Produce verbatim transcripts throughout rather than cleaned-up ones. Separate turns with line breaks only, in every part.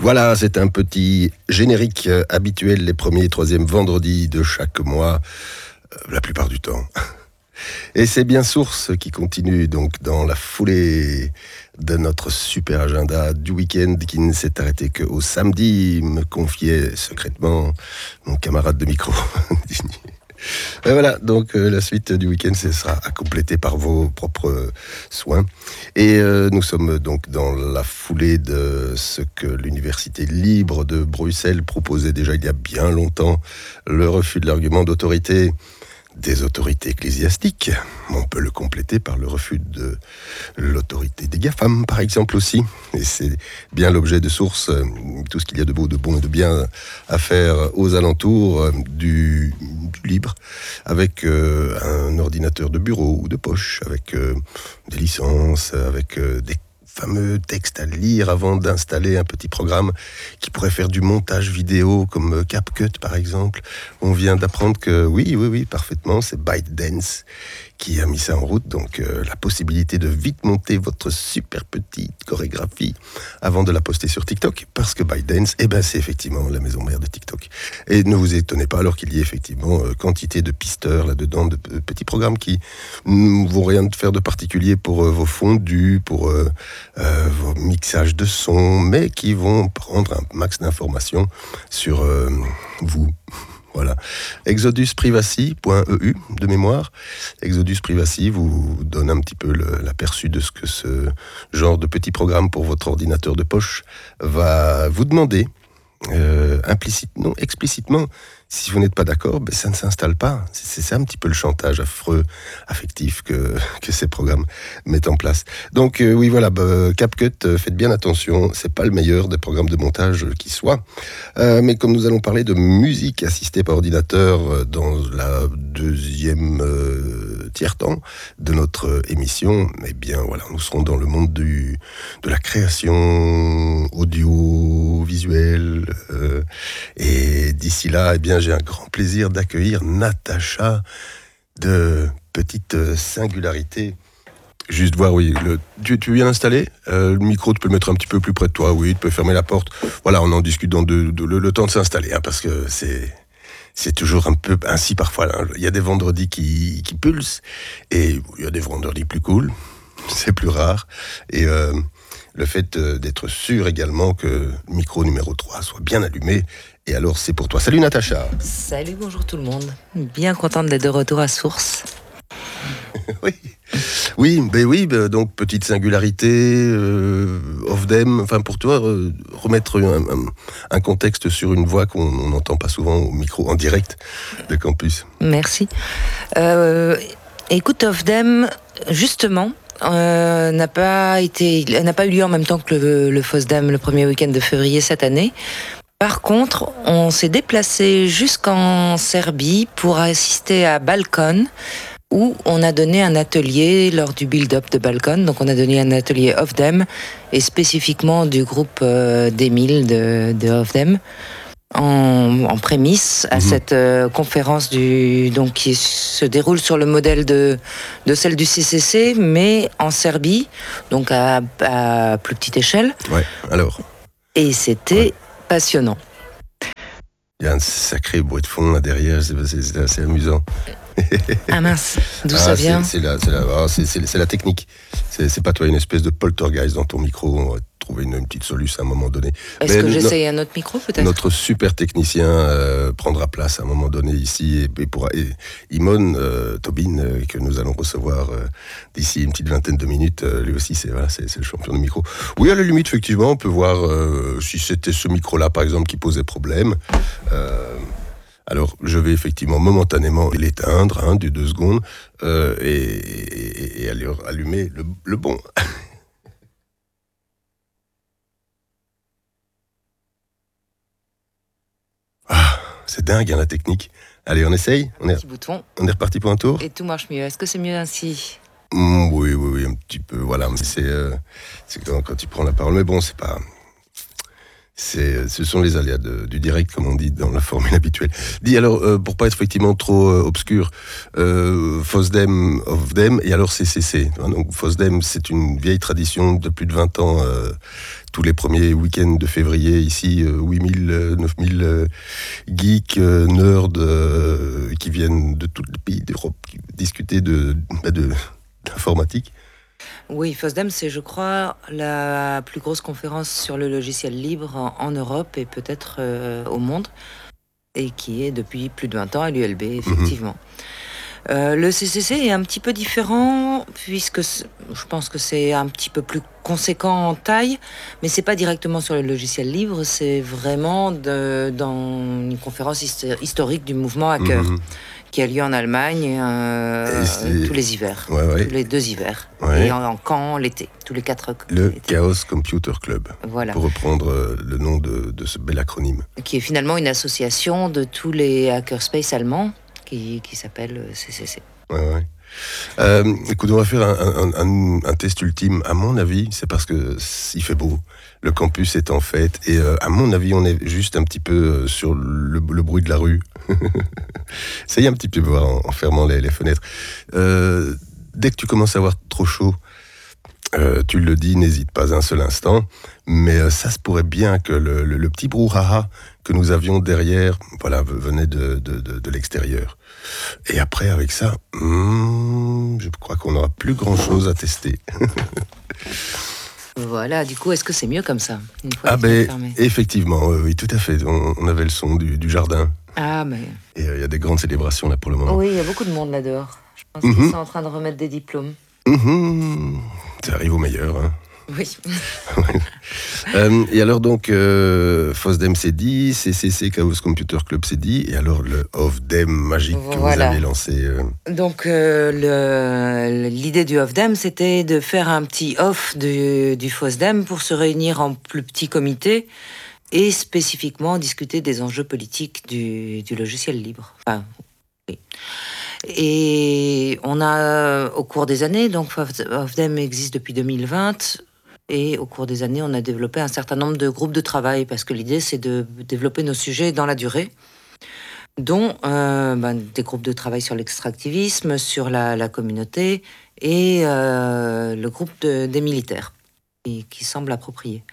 Voilà, c'est un petit générique habituel les premiers et troisièmes vendredis de chaque mois, euh, la plupart du temps. Et c'est bien Source qui continue donc dans la foulée de notre super agenda du week-end qui ne s'est arrêté qu'au samedi, me confiait secrètement mon camarade de micro. Et voilà, donc euh, la suite du week-end, ce sera à compléter par vos propres soins. Et euh, nous sommes donc dans la foulée de ce que l'Université libre de Bruxelles proposait déjà il y a bien longtemps, le refus de l'argument d'autorité des autorités ecclésiastiques. On peut le compléter par le refus de l'autorité des GAFAM, par exemple, aussi. Et c'est bien l'objet de Source, tout ce qu'il y a de beau, de bon et de bien à faire aux alentours du, du libre, avec euh, un ordinateur de bureau ou de poche, avec euh, des licences, avec euh, des fameux textes à lire avant d'installer un petit programme qui pourrait faire du montage vidéo comme CapCut par exemple. On vient d'apprendre que oui, oui, oui, parfaitement, c'est ByteDance qui a mis ça en route, donc euh, la possibilité de vite monter votre super petite chorégraphie avant de la poster sur TikTok, parce que ByteDance, eh ben, c'est effectivement la maison mère de TikTok. Et ne vous étonnez pas alors qu'il y ait effectivement euh, quantité de pisteurs là-dedans, de, de petits programmes qui ne vont rien faire de particulier pour euh, vos fondus, pour euh, euh, vos mixages de sons, mais qui vont prendre un max d'informations sur euh, vous. Voilà. Exodus Privacy point e u de mémoire. Exodus Privacy vous donne un petit peu le, l'aperçu de ce que ce genre de petit programme pour votre ordinateur de poche va vous demander. Euh, implicite, non, explicitement, si vous n'êtes pas d'accord, ben ça ne s'installe pas. C'est, c'est ça un petit peu le chantage affreux, affectif que, que ces programmes mettent en place. Donc euh, oui, voilà, bah, CapCut, euh, faites bien attention, c'est pas le meilleur des programmes de montage qui soit. Euh, mais comme nous allons parler de musique assistée par ordinateur euh, dans la deuxième euh, tiers-temps de notre émission, eh bien voilà, nous serons dans le monde du, de la création audio-visuelle. Euh, et d'ici là, eh bien, j'ai un grand plaisir d'accueillir Natacha de Petite Singularité. Juste voir, oui, le, tu, tu viens d'installer euh, le micro, tu peux le mettre un petit peu plus près de toi, oui, tu peux fermer la porte. Voilà, on en discute dans de, de, le, le temps de s'installer, hein, parce que c'est... C'est toujours un peu ainsi parfois. Là. Il y a des vendredis qui, qui pulsent et il y a des vendredis plus cool. C'est plus rare. Et euh, le fait d'être sûr également que le micro numéro trois soit bien allumé. Et alors, c'est pour toi. Salut Natacha.
Salut, bonjour tout le monde. Bien contente d'être de retour à Source.
Oui, oui, ben oui, ben donc petite singularité, euh, of them, enfin pour toi, euh, remettre un, un, un contexte sur une voix qu'on n'entend pas souvent au micro, en direct de campus.
Merci. Euh, écoute, of them, justement, euh, n'a pas été, n'a pas eu lieu en même temps que le, le FOSDEM le premier week-end de février cette année. Par contre, on s'est déplacé jusqu'en Serbie pour assister à Balkan, où on a donné un atelier lors du build-up de Balkan. Donc on a donné un atelier of them, et spécifiquement du groupe euh, d'Émile de, de of them, en, en prémisse à mmh. cette euh, conférence du, donc, qui se déroule sur le modèle de, de celle du C C C, mais en Serbie, donc à, à plus petite échelle.
Ouais, alors.
Et c'était ouais. passionnant.
Il y a un sacré bruit de fond là derrière, c'est, c'est, c'est assez amusant.
Ah mince, d'où
ah,
ça vient
c'est, c'est, la, c'est, la, ah, c'est, c'est, c'est la technique. C'est, c'est pas toi, une espèce de poltergeist dans ton micro. On va trouver une, une petite solution à un moment donné.
Est-ce Mais que j'essaye no, un autre micro peut-être?
Notre super technicien euh, prendra place à un moment donné ici. Et, et pour et Imon euh, Tobin, euh, que nous allons recevoir euh, d'ici une petite vingtaine de minutes, euh, lui aussi, c'est, voilà, c'est, c'est le champion de micro. Oui, à la limite, effectivement, on peut voir euh, si c'était ce micro-là, par exemple, qui posait problème. Euh, Alors, je vais effectivement momentanément l'éteindre, hein, du deux secondes, euh, et, et, et aller allumer le, le bon. Ah, c'est dingue, hein, la technique. Allez, on essaye. On est,
petit bouton.
On est reparti pour un tour.
Et tout marche mieux. Est-ce que c'est mieux ainsi?
mmh, Oui, oui, oui, un petit peu. Voilà, c'est, euh, c'est quand, quand tu prends la parole. Mais bon, c'est pas... C'est, ce sont les aléas de, du direct, comme on dit dans la formule habituelle. Dis alors, euh, pour pas être effectivement trop euh, obscur, euh, FOSDEM, OFDEM, et alors C C C. Donc FOSDEM, c'est une vieille tradition de plus de vingt ans. Euh, tous les premiers week-ends de février, ici, euh, huit mille, neuf mille euh, geeks, euh, nerds, euh, qui viennent de tous les pays d'Europe, qui discuter de, de, de, d'informatique.
Oui, FOSDEM, c'est, je crois, la plus grosse conférence sur le logiciel libre en, en Europe et peut-être euh, au monde, et qui est depuis plus de vingt ans à l'U L B, effectivement. Mmh. Euh, le C C C est un petit peu différent, puisque je pense que c'est un petit peu plus conséquent en taille, mais c'est pas directement sur le logiciel libre, c'est vraiment de, dans une conférence historique du mouvement hacker. Mmh. Qui a lieu en Allemagne euh, tous les hivers,
ouais, ouais.
tous les deux hivers,
ouais.
et en, en camp l'été, tous les quatre.
Le
l'été.
Chaos Computer Club,
voilà.
Pour reprendre euh, le nom de, de ce bel acronyme.
Qui est finalement une association de tous les hackerspace allemands, qui, qui s'appelle C C C.
Ouais, ouais. Euh, écoute, on va faire un, un, un, un test ultime. À mon avis, c'est parce que il fait beau. Le campus est en fête. Et euh, à mon avis, on est juste un petit peu sur le, le bruit de la rue. Ça y est, un petit peu voir en, en fermant les, les fenêtres. Euh, dès que tu commences à avoir trop chaud, euh, tu le dis, n'hésite pas un seul instant. Mais euh, ça se pourrait bien que le, le, le petit brouhaha que nous avions derrière, voilà, venait de, de, de, de l'extérieur. Et après, avec ça, hmm, je crois qu'on n'aura plus grand-chose à tester.
Voilà, du coup, est-ce que c'est mieux comme ça une fois
Ah ben, effectivement, oui, tout à fait. On, on avait le son du, du jardin.
Ah mais...
Et il euh, y a des grandes célébrations là pour le moment.
Oui, il y a beaucoup de monde là dehors. Je pense mm-hmm. qu'ils sont en train de remettre des diplômes.
Mm-hmm. Ça arrive au meilleur, hein.
Oui.
euh, et alors donc, euh, FOSDEM c'est dit, C C C, Chaos Computer Club c'est dit, et alors le OFDEM magique voilà. que vous avez lancé. Euh...
Donc euh, le, l'idée du OFDEM, c'était de faire un petit off du, du FOSDEM pour se réunir en plus petit comité et spécifiquement discuter des enjeux politiques du, du logiciel libre. Enfin, oui. Et on a, au cours des années, donc OFDEM existe depuis deux mille vingt. Et au cours des années, on a développé un certain nombre de groupes de travail, parce que l'idée, c'est de développer nos sujets dans la durée, dont euh, ben, des groupes de travail sur l'extractivisme, sur la, la communauté, et euh, le groupe de, des militaires, qui, qui semble approprié.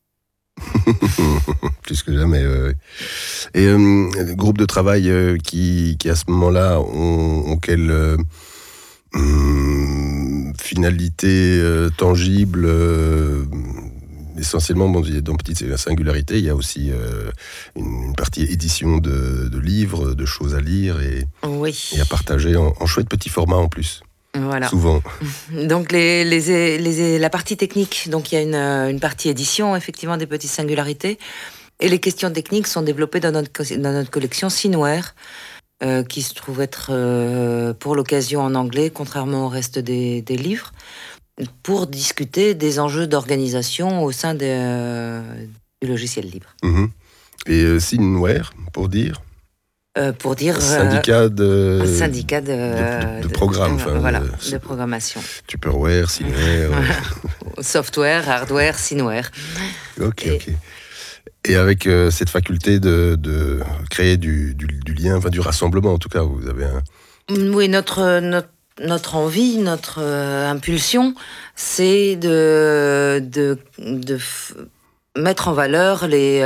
Plus que jamais. Euh, et euh, groupe de travail euh, qui, qui, à ce moment-là, ont, ont quelle... Euh, Hum, finalité euh, tangible, euh, essentiellement, bon, dans Petite Singularité, il y a aussi euh, une, une partie édition de, de livres, de choses à lire et,
oui.
et à partager en, en chouette petit format en plus.
Voilà.
Souvent.
Donc les, les, les, la partie technique, donc il y a une, une partie édition, effectivement, des Petites Singularités, et les questions techniques sont développées dans notre, dans notre collection Sinware. Euh, qui se trouve être euh, pour l'occasion en anglais, contrairement au reste des, des livres, pour discuter des enjeux d'organisation au sein de, euh, du logiciel libre.
Mmh. Et euh, Sinware, pour dire
euh, Pour dire...
Syndicat de...
Un syndicat de...
De, de, de programme.
De, voilà, de, de programmation.
Tupperware, Sinware...
Software, hardware, Sinware.
Ok, Et, ok. Et avec euh, cette faculté de, de créer du, du, du lien, enfin du rassemblement en tout cas, vous avez un...
Oui, notre, notre, notre envie, notre euh, impulsion, c'est de, de, de f- mettre en valeur les,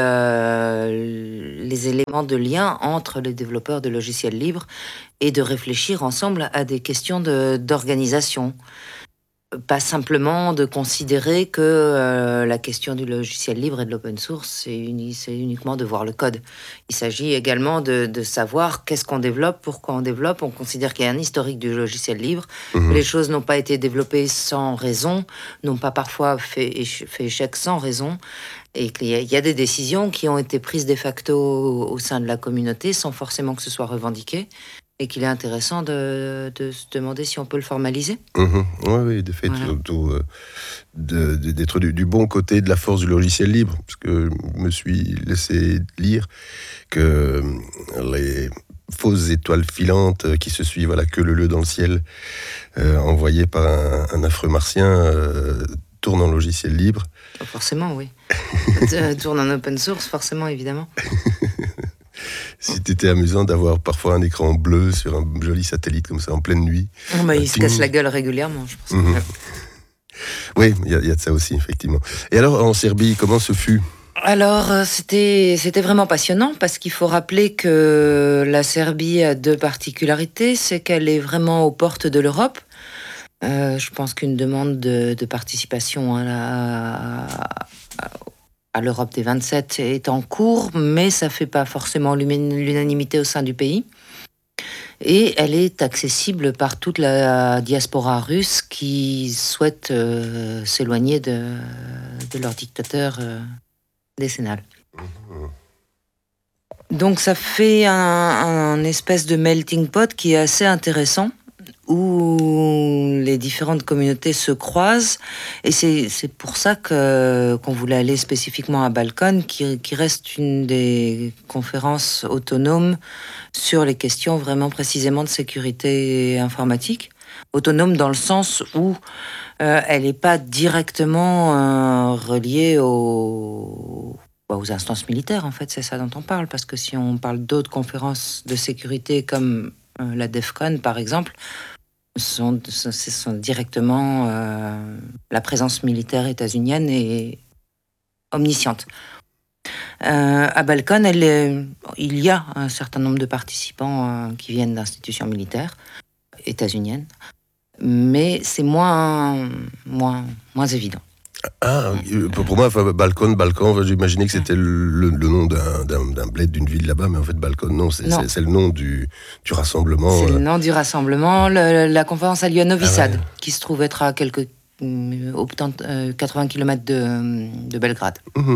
euh, les éléments de lien entre les développeurs de logiciels libres et de réfléchir ensemble à des questions de, d'organisation. Pas simplement de considérer que euh, la question du logiciel libre et de l'open source, c'est, uni- c'est uniquement de voir le code. Il s'agit également de, de savoir qu'est-ce qu'on développe, pourquoi on développe. On considère qu'il y a un historique du logiciel libre. Mmh. Les choses n'ont pas été développées sans raison, n'ont pas parfois fait, éche- fait échec sans raison. Et qu'il y a, il y a des décisions qui ont été prises de facto au, au sein de la communauté sans forcément que ce soit revendiqué. Et qu'il est intéressant de, de se demander si on peut le formaliser.
Mmh, oui, oui, de fait, voilà. Surtout euh, de, de, d'être du, du bon côté de la force du logiciel libre, parce que je me suis laissé lire que les fausses étoiles filantes qui se suivent à la queue leu-leu dans le ciel, euh, envoyées par un, un affreux martien, euh, tournent en logiciel libre.
Forcément, oui. tourne en open source, forcément, évidemment.
C'était amusant d'avoir parfois un écran bleu sur un joli satellite comme ça en pleine nuit.
Oh, bah, il se casse la gueule régulièrement, je pense.
Mmh. Oui, il y, y a de ça aussi, effectivement. Et alors, en Serbie, comment ce fut ?
Alors, c'était, c'était vraiment passionnant parce qu'il faut rappeler que la Serbie a deux particularités. C'est qu'elle est vraiment aux portes de l'Europe. Euh, je pense qu'une demande de, de participation à, la, à l'Europe des vingt-sept est en cours, mais ça ne fait pas forcément l'unanimité au sein du pays. Et elle est accessible par toute la diaspora russe qui souhaite euh, s'éloigner de, de leur dictateur euh, décennal. Donc ça fait un, un espèce de melting pot qui est assez intéressant, où les différentes communautés se croisent. Et c'est, c'est pour ça que, qu'on voulait aller spécifiquement à Balkan, qui, qui reste une des conférences autonomes sur les questions vraiment précisément de sécurité informatique. Autonome dans le sens où euh, elle n'est pas directement euh, reliée aux, aux instances militaires, en fait, c'est ça dont on parle. Parce que si on parle d'autres conférences de sécurité comme euh, la DEFCON, par exemple, Sont, ce sont directement euh, la présence militaire états-unienne est omnisciente. Euh, à Balkan, elle est, il y a un certain nombre de participants euh, qui viennent d'institutions militaires états-uniennes, mais c'est moins, moins, moins évident.
Ah, pour moi, enfin, Balkan, Balkan, j'imaginais que c'était le, le nom d'un, d'un, d'un bled, d'une ville là-bas, mais en fait, Balkan, non, c'est, non. c'est, c'est le nom du, du rassemblement.
C'est
euh...
le nom du rassemblement. Le, la conférence a lieu à Novi Sad, ah ouais. qui se trouve être à quelques, euh, quatre-vingts kilomètres de, de Belgrade.
Mmh.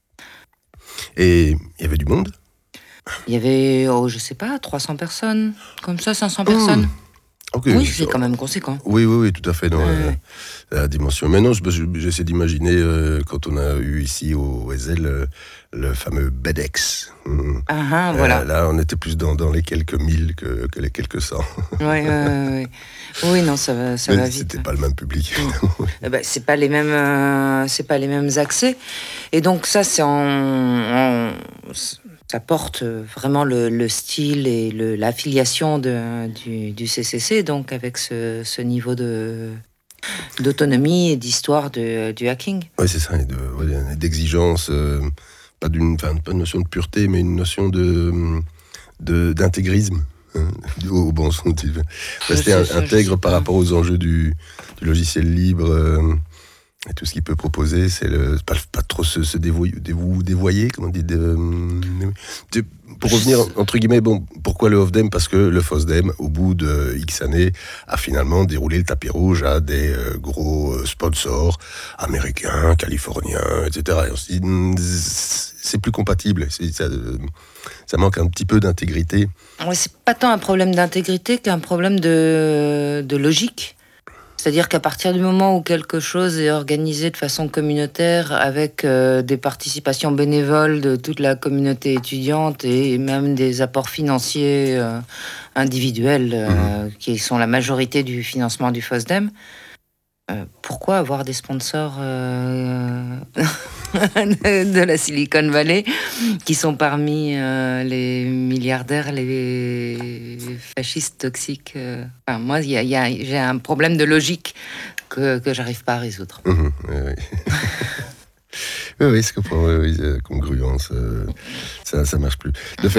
Et il y avait du monde ?
Il y avait, oh, je sais pas, trois cents personnes, comme ça, cinq cents personnes. Mmh. Okay, oui, c'est quand même conséquent.
Oui, oui, oui, tout à fait. Non, euh, la dimension. Mais non, j'essaie d'imaginer euh, quand on a eu ici au Ezel euh, le fameux BEDEX.
Mmh. Ah, voilà.
Euh, là, on était plus dans, dans les quelques mille que, que les quelques cents.
Oui, oui, oui. Oui, non, ça va, ça
Mais
va vite.
C'était pas le même public.
Mmh. Eh ben, c'est pas les mêmes, euh, c'est pas les mêmes accès. Et donc ça, c'est en, en ça porte vraiment le, le style et le, l'affiliation de, du, du C C C, donc avec ce, ce niveau de, d'autonomie et d'histoire de, du hacking.
Oui, c'est ça, et de, ouais, d'exigence, euh, pas, d'une, pas une notion de pureté, mais une notion de, de, d'intégrisme, hein, au bon sens. Rester un, intègre par rapport aux enjeux du, du logiciel libre. Euh, Et tout ce qu'il peut proposer, c'est le, pas, pas trop se, se dévoyer, dévou, dévoyer, comment on dit, de, de, pour revenir, entre guillemets, bon, pourquoi le Hofdem ? Parce que le Fosdem, au bout de X années, a finalement déroulé le tapis rouge à des euh, gros sponsors américains, californiens, et cetera. Et on se dit, c'est plus compatible, c'est, ça, ça manque un petit peu d'intégrité.
Ouais, c'est pas tant un problème d'intégrité qu'un problème de, de logique. C'est-à-dire qu'à partir du moment où quelque chose est organisé de façon communautaire avec euh, des participations bénévoles de toute la communauté étudiante et même des apports financiers euh, individuels euh, mmh. qui sont la majorité du financement du Fosdem, euh, pourquoi avoir des sponsors euh, de, de la Silicon Valley qui sont parmi euh, les milliardaires, les fascistes toxiques euh. Enfin, moi, y a, y a, j'ai un problème de logique que, que j'arrive pas à résoudre.
Mmh, oui, oui. oui, oui, c'est comprendre, oui, congruence, euh, ça, ça marche plus. Le fait